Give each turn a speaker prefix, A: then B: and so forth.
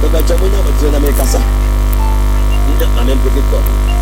A: Gacha mwenye ambaye tunameka sasa. Ndio amempokea kwa.